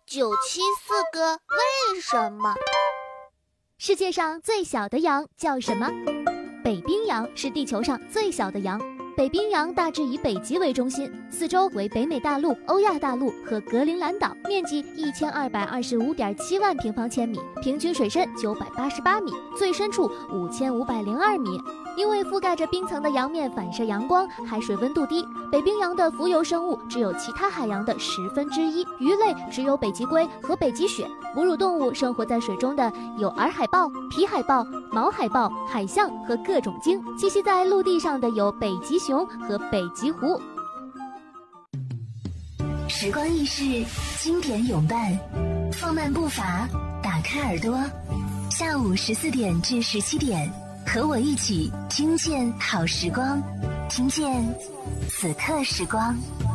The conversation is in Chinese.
974个为什么？ 世界上最小的羊叫什么？北冰洋是地球上最小的羊。北冰洋大致以北极为中心，四周为北美大陆、欧亚大陆和格陵兰岛，面积1225.7万平方千米，平均水深988米，最深处5502米。因为覆盖着冰层的洋面反射阳光，海水温度低，北冰洋的浮游生物只有其他海洋的1/10，鱼类只有北极龟和北极雪。哺乳动物生活在水中的有洱海豹、皮海豹、毛海豹、海象和各种鲸。栖息在陆地上的有北极熊和北极狐。 时光易逝，经典永伴，放慢步伐，打开耳朵，下午14点至17点，和我一起听见好时光，听见此刻时光。